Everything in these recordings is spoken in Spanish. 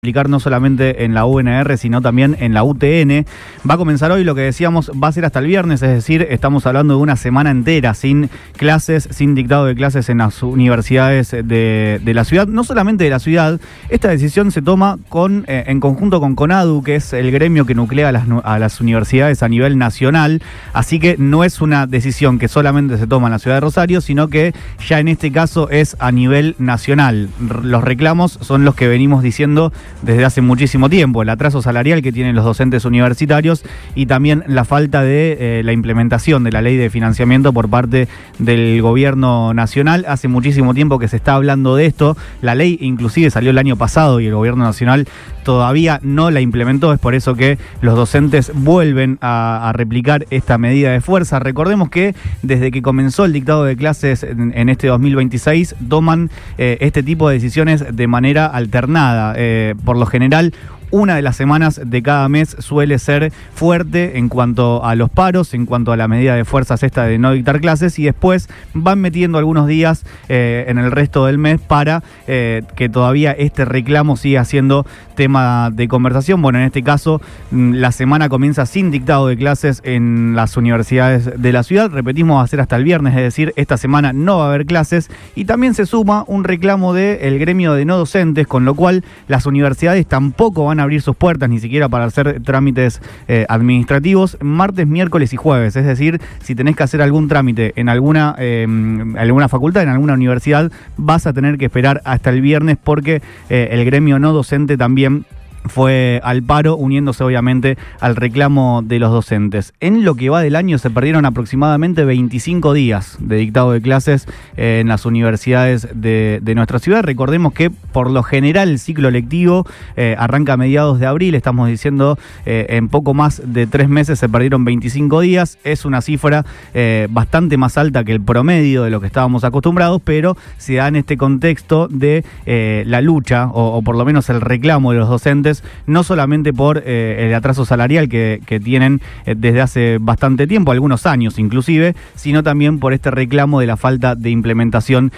Aplicar no solamente en la UNR, sino también en la UTN. Va a comenzar hoy, lo que decíamos, va a ser hasta el viernes, es decir, estamos hablando de una semana entera sin clases, sin dictado de clases en las universidades de la ciudad. No solamente de la ciudad, esta decisión se toma en conjunto con CONADU, que es el gremio que nuclea a las universidades a nivel nacional, así que no es una decisión que solamente se toma en la ciudad de Rosario, sino que ya en este caso es a nivel nacional. Los reclamos son los que venimos diciendo desde hace muchísimo tiempo, el atraso salarial que tienen los docentes universitarios y también la falta de la implementación de la ley de financiamiento por parte del gobierno nacional. Hace muchísimo tiempo que se está hablando de esto, la ley inclusive salió el año pasado y el gobierno nacional todavía no la implementó, es por eso que los docentes vuelven a replicar esta medida de fuerza. Recordemos que desde que comenzó el dictado de clases en este 2026 toman este tipo de decisiones de manera alternada. Por lo general, una de las semanas de cada mes suele ser fuerte en cuanto a los paros, en cuanto a la medida de fuerzas esta de no dictar clases, y después van metiendo algunos días en el resto del mes para que todavía este reclamo siga siendo tema de conversación. Bueno, en este caso la semana comienza sin dictado de clases en las universidades de la ciudad. Repetimos, va a ser hasta el viernes, es decir, esta semana no va a haber clases, y también se suma un reclamo del gremio de no docentes, con lo cual las universidades tampoco van a abrir sus puertas, ni siquiera para hacer trámites administrativos, martes, miércoles y jueves. Es decir, si tenés que hacer algún trámite en alguna facultad, en alguna universidad, vas a tener que esperar hasta el viernes, porque el gremio no docente también fue al paro, uniéndose obviamente al reclamo de los docentes. En lo que va del año se perdieron aproximadamente 25 días de dictado de clases en las universidades de nuestra ciudad. Recordemos que por lo general el ciclo lectivo arranca a mediados de abril, estamos diciendo en poco más de 3 meses se perdieron 25 días. Es una cifra bastante más alta que el promedio de lo que estábamos acostumbrados, pero se da en este contexto de la lucha o por lo menos el reclamo de los docentes, no solamente por el atraso salarial que tienen desde hace bastante tiempo, algunos años inclusive, sino también por este reclamo de la falta de implementación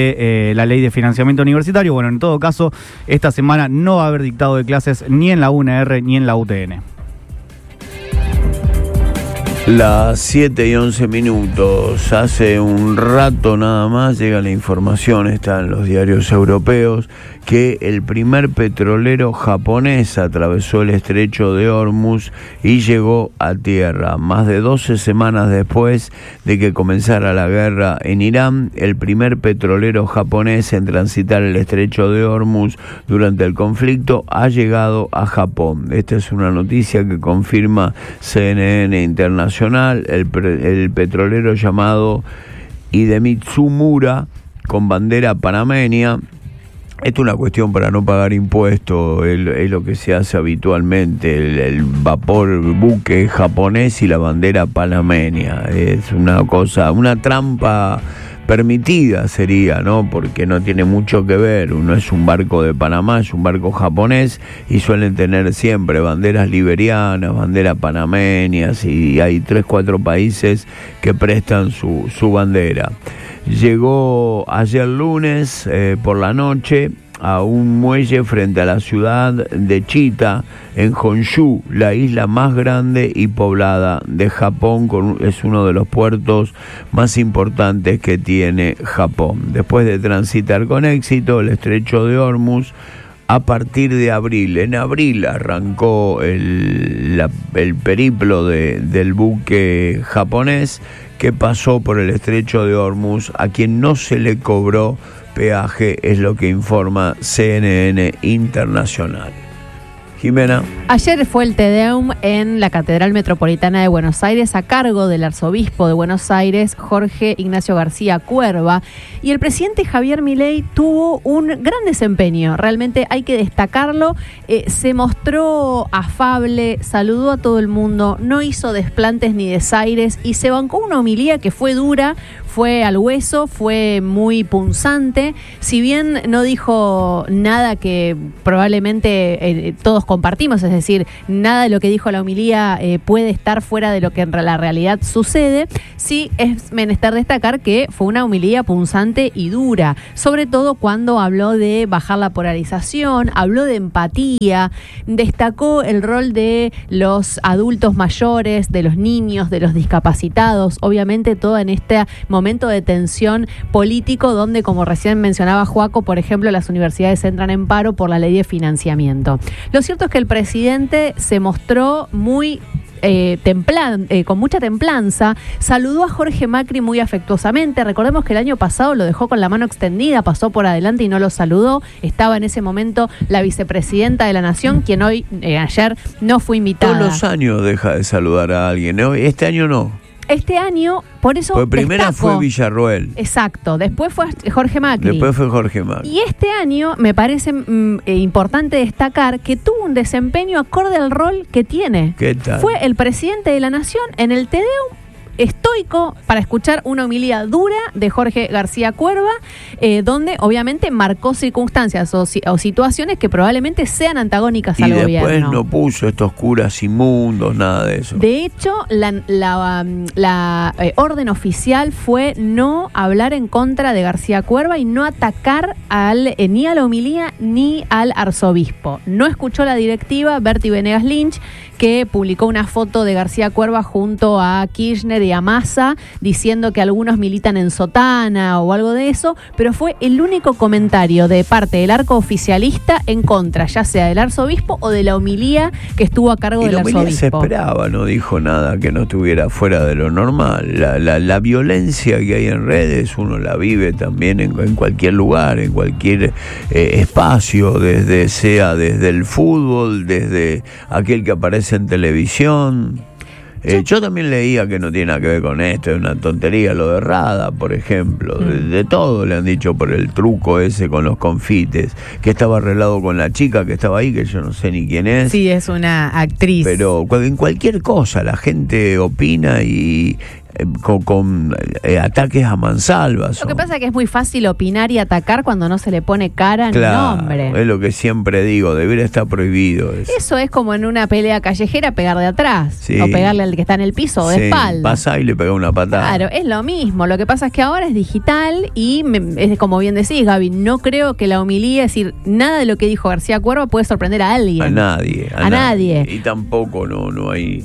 de la ley de financiamiento universitario. Bueno, en todo caso, esta semana no va a haber dictado de clases ni en la UNR ni en la UTN. Las 7:11. Hace un rato nada más llega la información, está en los diarios europeos, que el primer petrolero japonés atravesó el estrecho de Hormuz y llegó a tierra. Más de 12 semanas después de que comenzara la guerra en Irán, el primer petrolero japonés en transitar el estrecho de Hormuz durante el conflicto ha llegado a Japón. Esta es una noticia que confirma CNN Internacional. El petrolero llamado Hidemitsumura, con bandera panameña. Esto es una cuestión para no pagar impuestos, es lo que se hace habitualmente, el vapor buque japonés y la bandera panameña. Es una cosa, una trampa permitida sería, ¿no? Porque no tiene mucho que ver. Uno es un barco de Panamá, es un barco japonés, y suelen tener siempre banderas liberianas, banderas panameñas, y hay 3-4 países que prestan su bandera. Llegó ayer lunes por la noche a un muelle frente a la ciudad de Chita, en Honshu, la isla más grande y poblada de Japón. Es uno de los puertos más importantes que tiene Japón. Después de transitar con éxito el estrecho de Hormuz, a partir de abril, en abril arrancó el periplo del buque japonés que pasó por el estrecho de Hormuz, a quien no se le cobró peaje, es lo que informa CNN Internacional. Jimena. Ayer fue el Te Deum en la Catedral Metropolitana de Buenos Aires a cargo del arzobispo de Buenos Aires, Jorge Ignacio García Cuerva, y el presidente Javier Milei tuvo un gran desempeño, realmente hay que destacarlo. Se mostró afable, saludó a todo el mundo, no hizo desplantes ni desaires y se bancó una homilía que fue dura, fue al hueso, fue muy punzante. Si bien no dijo nada que probablemente todos compartimos, es decir, nada de lo que dijo la homilía puede estar fuera de lo que en la realidad sucede, sí es menester destacar que fue una homilía punzante y dura, sobre todo cuando habló de bajar la polarización, habló de empatía, destacó el rol de los adultos mayores, de los niños, de los discapacitados, obviamente todo en este momento de tensión político donde, como recién mencionaba Joaco, por ejemplo, las universidades entran en paro por la ley de financiamiento. Lo cierto es que el presidente se mostró muy con mucha templanza, saludó a Jorge Macri muy afectuosamente. Recordemos que el año pasado lo dejó con la mano extendida, pasó por adelante y no lo saludó. Estaba en ese momento la vicepresidenta de la Nación, quien ayer no fue invitada. Todos los años deja de saludar a alguien, ¿no? Este año no. Este año, por eso pues primera fue Villarroel. Exacto, después fue Jorge Macri. Después fue Jorge Macri. Y este año me parece importante destacar que tuvo un desempeño acorde al rol que tiene. ¿Qué tal? Fue el presidente de la Nación en el Te Deum, estoico para escuchar una homilía dura de Jorge García Cuerva, donde obviamente marcó circunstancias o situaciones que probablemente sean antagónicas al gobierno. Y después no puso estos curas inmundos, nada de eso. De hecho, la orden oficial fue no hablar en contra de García Cuerva y no atacar ni a la homilía ni al arzobispo. No escuchó la directiva Berti Venegas Lynch, que publicó una foto de García Cuerva junto a Kirchner y a Massa, diciendo que algunos militan en sotana o algo de eso, pero fue el único comentario de parte del arco oficialista en contra, ya sea del arzobispo o de la homilía que estuvo a cargo del arzobispo. Y la homilía se esperaba, no dijo nada que no estuviera fuera de lo normal. La violencia que hay en redes, uno la vive también en cualquier lugar, en cualquier espacio, desde el fútbol, desde aquel que aparece en televisión. Yo también leía que no tiene nada que ver con esto, es una tontería lo de Rada, por ejemplo. De todo le han dicho por el truco ese con los confites, que estaba arreglado con la chica que estaba ahí, que yo no sé ni quién es. Sí, es una actriz. Pero en cualquier cosa la gente opina y con ataques a mansalva. Lo que pasa es que es muy fácil opinar y atacar cuando no se le pone cara ni nombre. Es lo que siempre digo, debería estar prohibido eso. Eso es como en una pelea callejera pegar de atrás, sí, o pegarle al que está en el piso o de espalda. Pasa y le pega una patada. Claro, es lo mismo. Lo que pasa es que ahora es digital y es como bien decís, Gaby, no creo que la homilía, es decir, nada de lo que dijo García Cuerva puede sorprender a alguien. A nadie. Y tampoco no hay...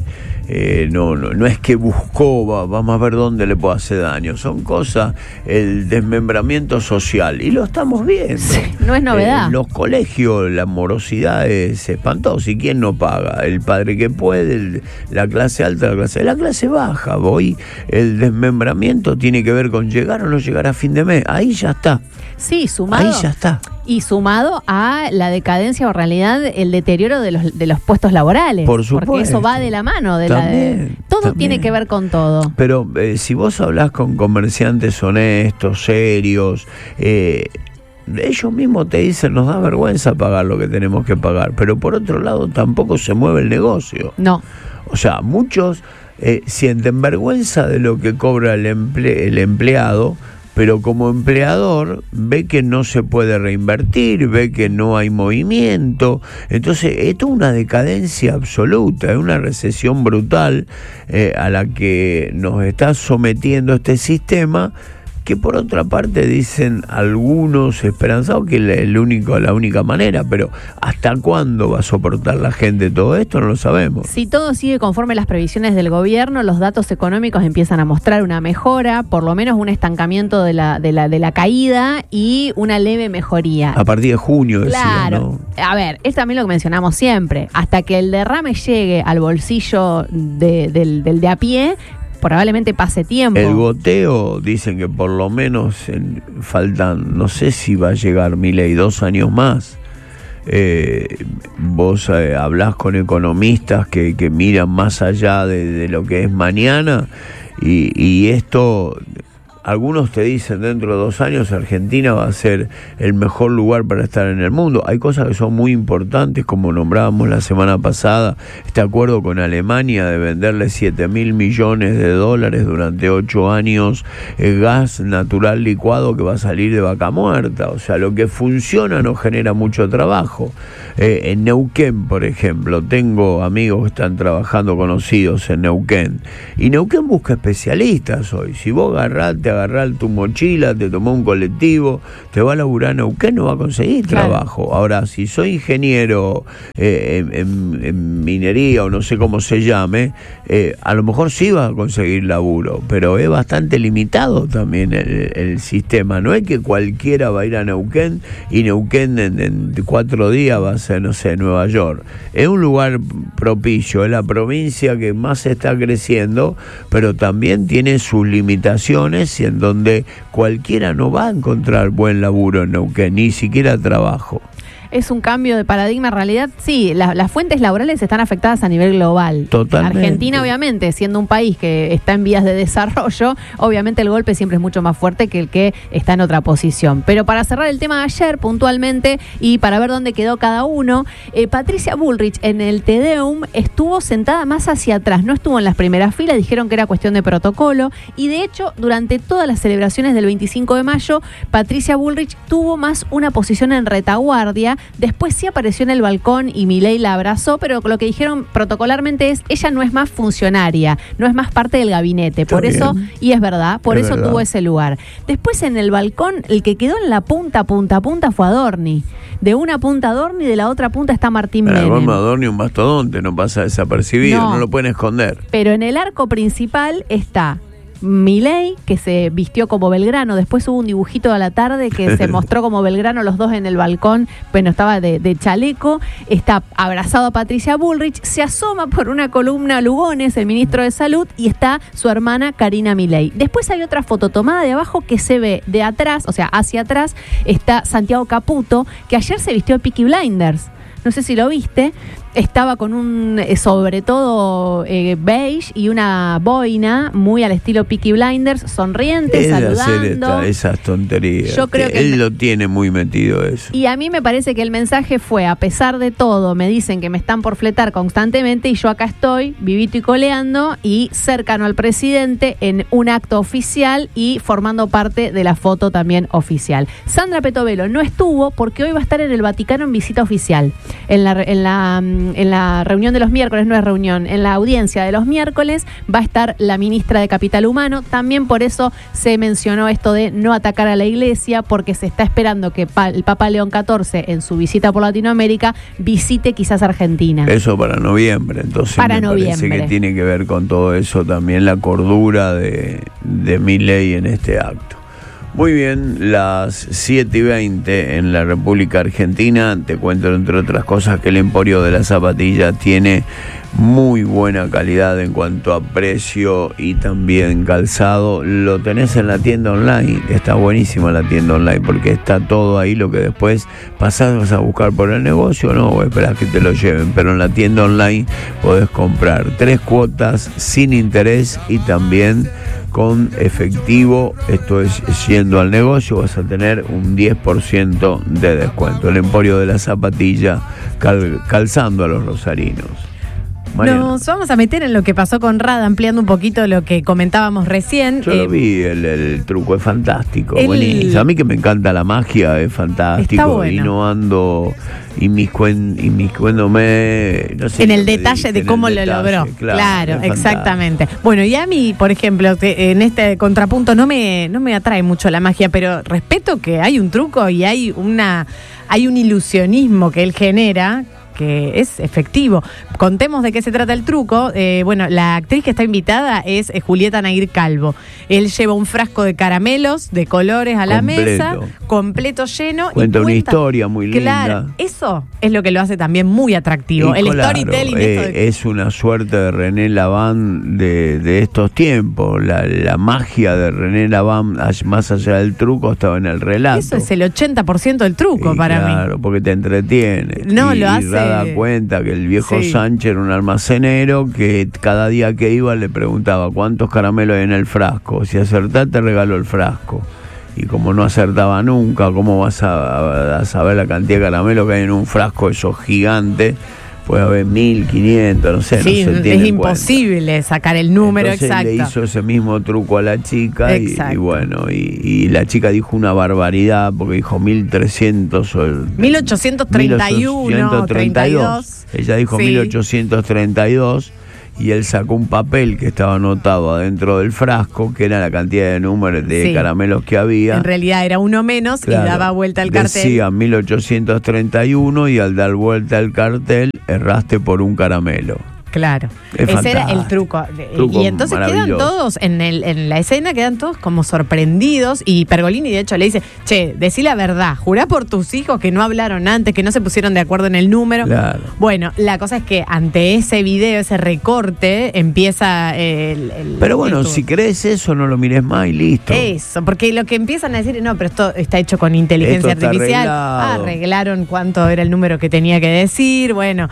No es que buscó, vamos a ver dónde le puede hacer daño. Son cosas, el desmembramiento social, y lo estamos viendo. Sí, no es novedad. En los colegios la morosidad es espantosa. ¿Y quién no paga? El padre que puede, la clase alta, la clase baja. Hoy el desmembramiento tiene que ver con llegar o no llegar a fin de mes. Ahí ya está. Sí, sumado. Ahí ya está. Y sumado a la decadencia o en realidad el deterioro de los puestos laborales. Por supuesto. Porque eso va de la mano. Todo tiene que ver con todo. Pero si vos hablás con comerciantes honestos, serios, ellos mismos te dicen, nos da vergüenza pagar lo que tenemos que pagar. Pero por otro lado tampoco se mueve el negocio. No. O sea, muchos sienten vergüenza de lo que cobra el empleado, pero como empleador ve que no se puede reinvertir, ve que no hay movimiento. Entonces esto es una decadencia absoluta, es una recesión brutal a la que nos está sometiendo este sistema, que por otra parte dicen algunos esperanzados que es la única manera, pero ¿hasta cuándo va a soportar la gente todo esto? No lo sabemos. Si todo sigue conforme las previsiones del gobierno, los datos económicos empiezan a mostrar una mejora, por lo menos un estancamiento de la caída y una leve mejoría. A partir de junio, decía, claro, ¿no? A ver, es también lo que mencionamos siempre, hasta que el derrame llegue al bolsillo del de a pie, probablemente pase tiempo. El goteo, dicen que por lo menos faltan, no sé si va a llegar Milei 2 años más. Vos hablás con economistas que miran más allá de lo que es mañana y esto algunos te dicen dentro de 2 años Argentina va a ser el mejor lugar para estar en el mundo. Hay cosas que son muy importantes, como nombrábamos la semana pasada, este acuerdo con Alemania de venderle $7.000 millones durante 8 años, gas natural licuado que va a salir de Vaca Muerta. O sea, lo que funciona no genera mucho trabajo. En Neuquén, por ejemplo, tengo amigos que están trabajando, conocidos en Neuquén, y Neuquén busca especialistas hoy. Si vos agarrás tu mochila, te tomás un colectivo, te va a laburar en Neuquén, no va a conseguir trabajo. Ahora, si soy ingeniero en minería o no sé cómo se llame, a lo mejor sí vas a conseguir laburo, pero es bastante limitado también el sistema. No es que cualquiera va a ir a Neuquén y Neuquén en 4 días va a ser, no sé, Nueva York. Es un lugar propicio, es la provincia que más está creciendo, pero también tiene sus limitaciones, y en donde cualquiera no va a encontrar buen laburo en Neuquén, ni siquiera trabajo. Es un cambio de paradigma. En realidad, sí, las fuentes laborales están afectadas a nivel global. Totalmente. Argentina, obviamente, siendo un país que está en vías de desarrollo, obviamente el golpe siempre es mucho más fuerte que el que está en otra posición. Pero para cerrar el tema de ayer, puntualmente, y para ver dónde quedó cada uno, Patricia Bullrich en el Te Deum estuvo sentada más hacia atrás, no estuvo en las primeras filas, dijeron que era cuestión de protocolo, y de hecho, durante todas las celebraciones del 25 de mayo, Patricia Bullrich tuvo más una posición en retaguardia. Después sí apareció en el balcón y Milei la abrazó, pero lo que dijeron protocolarmente es, ella no es más funcionaria, no es más parte del gabinete, por eso, y es verdad, por eso tuvo ese lugar. Después en el balcón, el que quedó en la punta fue Adorni. De una punta Adorni, de la otra punta está Martín Menem. Adorni un mastodonte, no pasa desapercibido, no lo pueden esconder. Pero en el arco principal está Milei, que se vistió como Belgrano. Después hubo un dibujito a la tarde que se mostró como Belgrano, los dos en el balcón, bueno, estaba de chaleco. Está abrazado a Patricia Bullrich, se asoma por una columna Lugones, el ministro de Salud, y está su hermana Karina Milei. Después hay otra foto tomada de abajo que se ve de atrás, o sea, hacia atrás está Santiago Caputo, que ayer se vistió de Peaky Blinders. No sé si lo viste, estaba con un sobre todo beige y una boina muy al estilo Peaky Blinders, sonriente, saludando. Hacer esas tonterías. Yo creo que él lo tiene muy metido eso. Y a mí me parece que el mensaje fue, a pesar de todo, me dicen que me están por fletar constantemente y yo acá estoy, vivito y coleando, y cercano al presidente en un acto oficial y formando parte de la foto también oficial. Sandra Petovelo no estuvo porque hoy va a estar en el Vaticano en visita oficial. En la reunión de los miércoles, no es reunión, en la audiencia de los miércoles va a estar la ministra de Capital Humano. También por eso se mencionó esto de no atacar a la iglesia, porque se está esperando que el Papa León XIV en su visita por Latinoamérica visite quizás Argentina. Eso para noviembre, entonces parece que tiene que ver con todo eso también, la cordura de Milei en este acto. Muy bien, las 7:20 en la República Argentina. Te cuento, entre otras cosas, que el Emporio de la Zapatilla tiene muy buena calidad en cuanto a precio y también calzado. Lo tenés en la tienda online, está buenísima la tienda online porque está todo ahí. Lo que después pasás a buscar por el negocio, no, o esperás que te lo lleven, pero en la tienda online podés comprar 3 cuotas sin interés y también con efectivo. Esto es, yendo al negocio vas a tener un 10% de descuento. El Emporio de la Zapatilla, calzando a los rosarinos. Mariana. Nos vamos a meter en lo que pasó con Rada, ampliando un poquito lo que comentábamos recién. Yo lo vi, el truco es fantástico, buenísimo. A mí que me encanta la magia, es fantástico. Está bueno. Y no ando inmiscuéndome, no sé, en el detalle de cómo lo logró. Claro, exactamente. Bueno, y a mí, por ejemplo, en este contrapunto no me atrae mucho la magia, pero respeto que hay un truco y hay un ilusionismo que él genera, que es efectivo. Contemos de qué se trata el truco. Bueno, la actriz que está invitada es Julieta Nair Calvo. Él lleva un frasco de caramelos de colores a la mesa, completo lleno. Cuenta una historia muy linda. Claro, eso es lo que lo hace también muy atractivo. Y el claro, storytelling. Es una suerte de René Laván de estos tiempos. La magia de René Laván, más allá del truco, estaba en el relato. Eso es el 80% del truco para mí. Claro, porque te entretiene. No, lo hace da cuenta que el viejo Sánchez era un almacenero que cada día que iba le preguntaba cuántos caramelos hay en el frasco. Si acertás te regalo el frasco. Y como no acertaba nunca, ¿cómo vas a saber la cantidad de caramelos que hay en un frasco esos gigantes? Puede haber 1500, no sé, sí, no se tiene es imposible sacar el número. Entonces exacto. Le hizo ese mismo truco a la chica y bueno, y la chica dijo una barbaridad porque dijo 1300 o 1831, 32. Ella dijo 1832 y él sacó un papel que estaba anotado adentro del frasco, que era la cantidad de números de caramelos que había. En realidad era uno menos, claro, y daba vuelta el cartel. Decía 1831 y al dar vuelta el cartel erraste por un caramelo. Claro, ese era el truco. Y entonces quedan todos, en la escena quedan todos como sorprendidos, y Pergolini de hecho le dice, che, decí la verdad, jurá por tus hijos que no hablaron antes, que no se pusieron de acuerdo en el número. Claro. Bueno, la cosa es que ante ese video, ese recorte, empieza Pero bueno, si crees eso, no lo mires más y listo. Eso, porque lo que empiezan a decir, no, pero esto está hecho con inteligencia artificial. Arreglaron cuánto era el número que tenía que decir, bueno,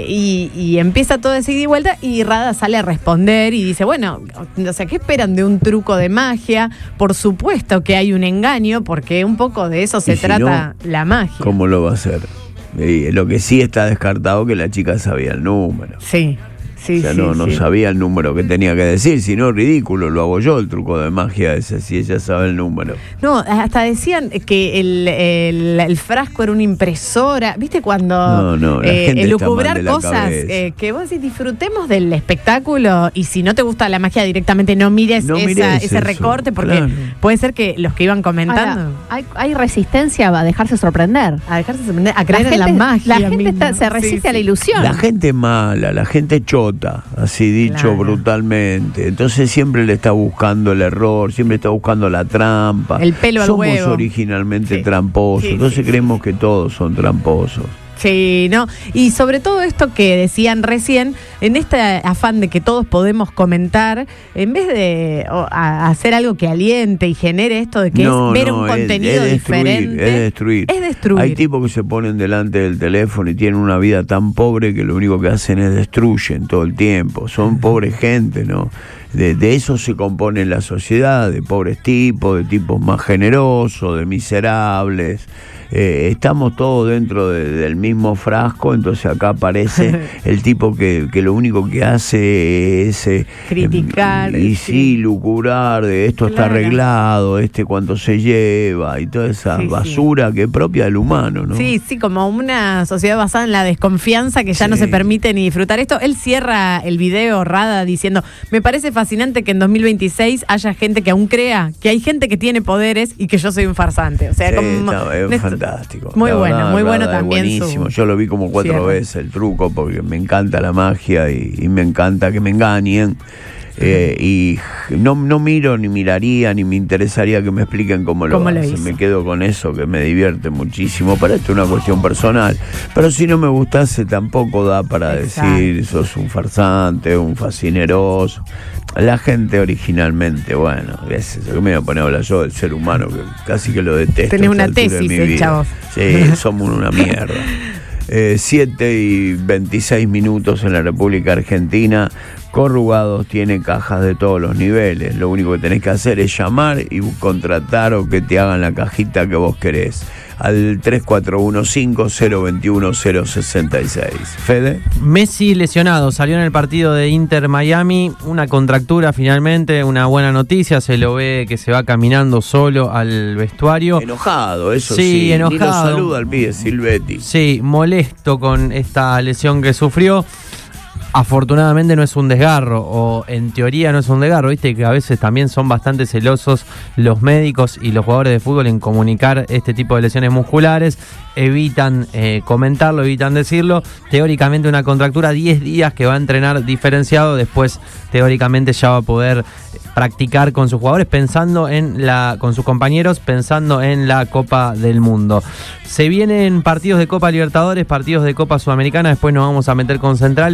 y empieza todo ese ida y vuelta, y Rada sale a responder y dice, bueno, o sea, ¿qué esperan de un truco de magia? Por supuesto que hay un engaño, porque un poco de eso se trata la magia. ¿Cómo lo va a hacer? Lo que sí está descartado que la chica sabía el número. Sí. Sí, o sea, no sabía el número que tenía que decir, si no, ridículo, lo hago yo el truco de magia ese, si ella sabe el número. No, hasta decían que el frasco era una impresora, ¿viste? Cuando elucubrar cosas que vos decís, disfrutemos del espectáculo, y si no te gusta la magia directamente no mires ese recorte, porque puede ser que los que iban comentando... Ahora, hay resistencia a dejarse sorprender. A creer en la magia. La gente se resiste a la ilusión. La gente mala, la gente chota, así dicho brutalmente. Entonces siempre le está buscando el error, siempre está buscando la trampa. El pelo al huevo. Somos originalmente tramposos, entonces creemos que todos son tramposos. Sí, ¿no? Y sobre todo esto que decían recién, en este afán de que todos podemos comentar, en vez de hacer algo que aliente y genere esto de que es ver un contenido diferente. Es destruir. Hay tipos que se ponen delante del teléfono y tienen una vida tan pobre que lo único que hacen es destruyen todo el tiempo. Son pobre gente, ¿no? De eso se compone la sociedad, de pobres tipos, de tipos más generosos, de miserables. Estamos todos dentro del mismo frasco, entonces acá aparece el tipo que lo único que hace es criticar y lucubrar de esto está arreglado, cuánto se lleva y toda esa basura que es propia del humano, ¿no? Sí, como una sociedad basada en la desconfianza que ya no se permite ni disfrutar esto. Él cierra el video, Rada, diciendo, me parece fascinante que en 2026 haya gente que aún crea que hay gente que tiene poderes y que yo soy un farsante. O sea, es fantástico. Muy bueno también. Buenísimo. Yo lo vi como 4 veces el truco, porque me encanta la magia y me encanta que me engañen. Y no miro, ni miraría, ni me interesaría que me expliquen cómo lo hacen. Me quedo con eso, que me divierte muchísimo. Pero esto es una cuestión personal. Pero si no me gustase, tampoco da para decir sos un farsante, un fascineroso. La gente originalmente, bueno, que me voy a poner a hablar yo del ser humano, que casi que lo detesto. Tenés una tesis, chavos. Sí, somos una mierda. 7:26 en la República Argentina. Corrugados tiene cajas de todos los niveles. Lo único que tenés que hacer es llamar y contratar o que te hagan la cajita que vos querés. Al 3415-021-066. Fede. Messi lesionado, salió en el partido de Inter-Miami, una contractura finalmente, una buena noticia, se lo ve que se va caminando solo al vestuario. Enojado, eso sí. Enojado. Ni lo saluda al pibe Silvetti. Sí, molesto con esta lesión que sufrió. Afortunadamente no es un desgarro, o en teoría no es un desgarro, viste que a veces también son bastante celosos los médicos y los jugadores de fútbol en comunicar este tipo de lesiones musculares, evitan comentarlo, evitan decirlo. Teóricamente una contractura, 10 días que va a entrenar diferenciado, después teóricamente ya va a poder practicar con sus jugadores, con sus compañeros, pensando en la Copa del Mundo. Se vienen partidos de Copa Libertadores, partidos de Copa Sudamericana, después nos vamos a meter con Central, pero Boca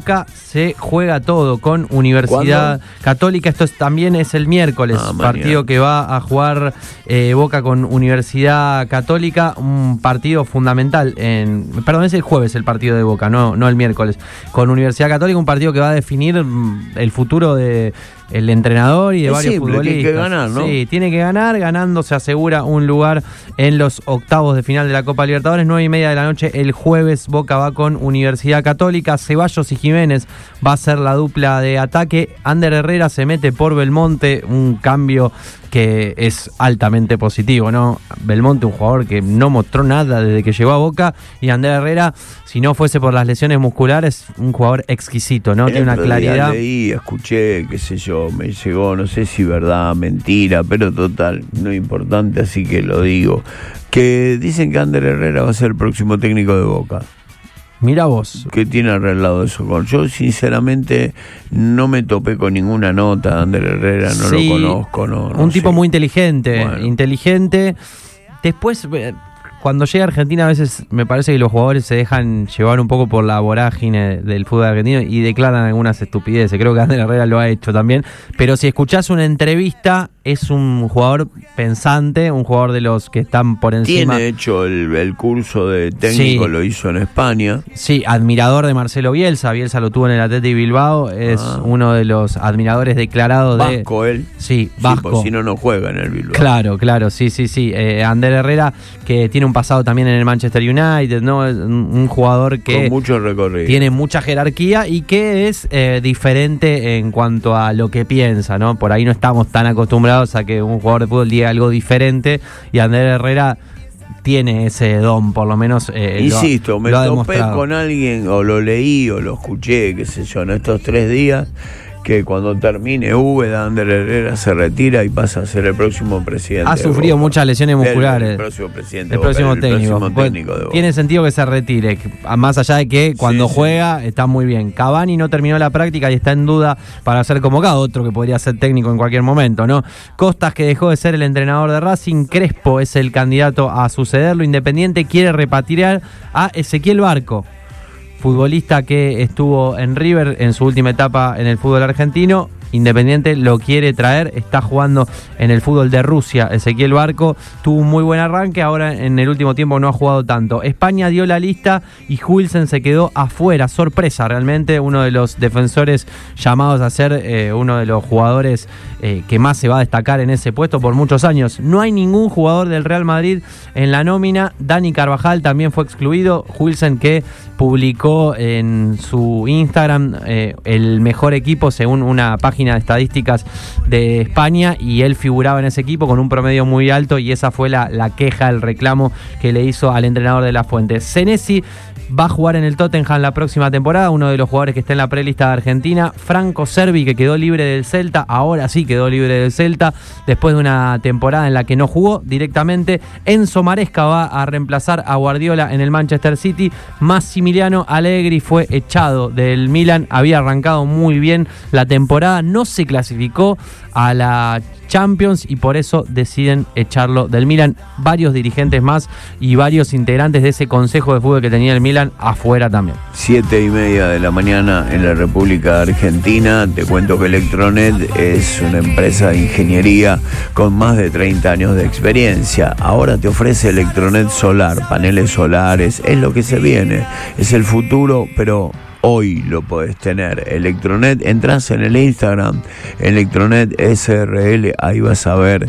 Boca se juega todo con Universidad Católica. Esto también es el miércoles, partido que va a jugar Boca con Universidad Católica, un partido fundamental. Perdón, es el jueves el partido de Boca, no el miércoles. Con Universidad Católica, un partido que va a definir el futuro de el entrenador y de varios futbolistas. Tiene que ganar, ¿no? Sí, tiene que ganar. Ganando se asegura un lugar en los octavos de final de la Copa Libertadores. 9:30 de la noche el jueves. Boca va con Universidad Católica. Ceballos y Jiménez va a ser la dupla de ataque. Ander Herrera se mete por Belmonte. Un cambio que es altamente positivo, ¿no? Belmonte, un jugador que no mostró nada desde que llegó a Boca, y Ander Herrera, si no fuese por las lesiones musculares, un jugador exquisito, ¿no? Tiene una claridad. Leí, escuché, qué sé yo, me llegó, no sé si verdad, mentira, pero total, no importante, así que lo digo, que dicen que Ander Herrera va a ser el próximo técnico de Boca. Mira vos. ¿Qué tiene arreglado eso? Yo sinceramente no me topé con ninguna nota de Ander Herrera, no lo conozco. No tipo sé. muy inteligente, Bueno. inteligente. Después, cuando llega a Argentina, a veces me parece que los jugadores se dejan llevar un poco por la vorágine del fútbol argentino y declaran algunas estupideces. Creo que Ander Herrera lo ha hecho también. Pero si escuchás una entrevista, es un jugador pensante, un jugador de los que están por encima. Tiene hecho el curso de técnico, lo hizo en España. Sí, admirador de Marcelo Bielsa. Bielsa lo tuvo en el Athletic Bilbao. Es uno de los admiradores declarados de... Vasco él. Sí, vasco. Pues si no juega en el Bilbao. Claro, sí. Ander Herrera, que tiene un pasado también en el Manchester United, ¿no? Es un jugador que... Con mucho recorrido. Tiene mucha jerarquía y que es diferente en cuanto a lo que piensa, ¿no? Por ahí no estamos tan acostumbrados a que un jugador de fútbol diga algo diferente, y Ander Herrera tiene ese don, por lo menos. Insisto, me topé demostrado con alguien, o lo leí, o lo escuché, qué sé yo, en estos 3 días, que cuando termine Ander Herrera se retira y pasa a ser el próximo presidente. Ha sufrido muchas lesiones musculares. El próximo presidente. El próximo técnico de Boca. Tiene sentido que se retire, más allá de que cuando juega está muy bien. Cavani no terminó la práctica y está en duda para ser convocado, otro que podría ser técnico en cualquier momento, ¿no? Costas, que dejó de ser el entrenador de Racing. Crespo es el candidato a sucederlo. Independiente quiere repatriar a Ezequiel Barco, futbolista que estuvo en River en su última etapa en el fútbol argentino. Independiente lo quiere traer, está jugando en el fútbol de Rusia. Ezequiel Barco tuvo un muy buen arranque, ahora en el último tiempo no ha jugado tanto. España dio la lista y Huijsen se quedó afuera. Sorpresa, realmente, uno de los defensores llamados a ser uno de los jugadores que más se va a destacar en ese puesto por muchos años. No hay ningún jugador del Real Madrid en la nómina. Dani Carvajal también fue excluido. Huijsen, que publicó en su Instagram el mejor equipo según una página de estadísticas de España, y él figuraba en ese equipo con un promedio muy alto, y esa fue la queja, el reclamo que le hizo al entrenador de La Fuente. Senesi va a jugar en el Tottenham la próxima temporada, uno de los jugadores que está en la prelista de Argentina. Franco Cervi, que quedó libre del Celta, ahora sí quedó libre del Celta, después de una temporada en la que no jugó directamente. Enzo Maresca va a reemplazar a Guardiola en el Manchester City. Massimiliano Allegri fue echado del Milan, había arrancado muy bien la temporada, no se clasificó a la Champions y por eso deciden echarlo del Milan. Varios dirigentes más y varios integrantes de ese consejo de fútbol que tenía el Milan afuera también. 7:30 de la mañana en la República Argentina. Te cuento que Electronet es una empresa de ingeniería con más de 30 años de experiencia. Ahora te ofrece Electronet solar, paneles solares, es lo que se viene, es el futuro, pero hoy lo podés tener. Electronet, entras en el Instagram, Electronet SRL, ahí vas a ver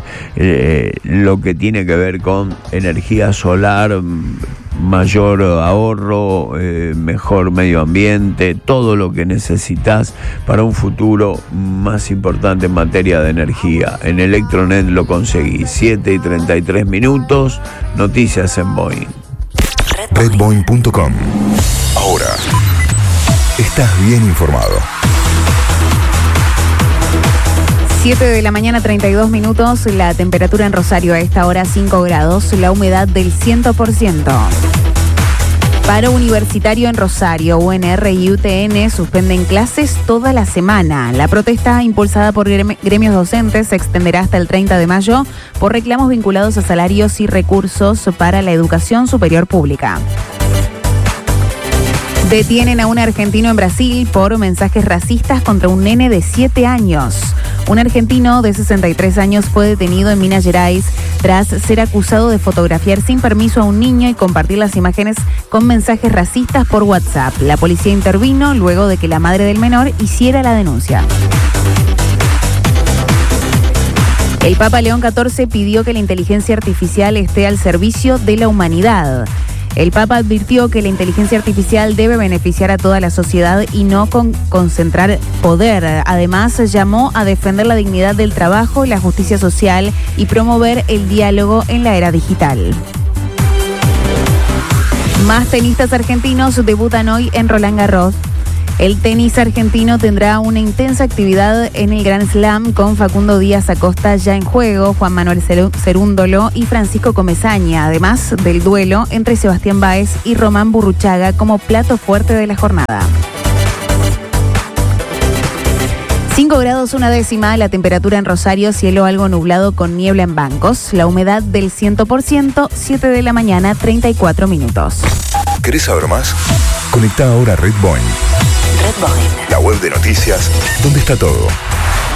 lo que tiene que ver con energía solar, mayor ahorro, mejor medio ambiente, todo lo que necesitas para un futuro más importante en materia de energía. En Electronet lo conseguís. 7:33, noticias en Boeing. Redboeing.com. Ahora estás bien informado. 7:32 a.m, la temperatura en Rosario a esta hora 5 grados, la humedad del 100%. Paro universitario en Rosario, UNR y UTN suspenden clases toda la semana. La protesta, impulsada por gremios docentes, se extenderá hasta el 30 de mayo por reclamos vinculados a salarios y recursos para la educación superior pública. Detienen a un argentino en Brasil por mensajes racistas contra un nene de 7 años. Un argentino de 63 años fue detenido en Minas Gerais tras ser acusado de fotografiar sin permiso a un niño y compartir las imágenes con mensajes racistas por WhatsApp. La policía intervino luego de que la madre del menor hiciera la denuncia. El Papa León XIV pidió que la inteligencia artificial esté al servicio de la humanidad. El Papa advirtió que la inteligencia artificial debe beneficiar a toda la sociedad y no concentrar poder. Además, llamó a defender la dignidad del trabajo, la justicia social y promover el diálogo en la era digital. Más tenistas argentinos debutan hoy en Roland Garros. El tenis argentino tendrá una intensa actividad en el Grand Slam con Facundo Díaz Acosta ya en juego, Juan Manuel Cerúndolo y Francisco Comesaña, además del duelo entre Sebastián Báez y Román Burruchaga como plato fuerte de la jornada. 5 grados 1/10, la temperatura en Rosario, cielo algo nublado con niebla en bancos, la humedad del 100%, 7 de la mañana, 34 minutos. ¿Querés saber más? Conecta ahora a Red Boeing. Red Boeing. La web de noticias, donde está todo.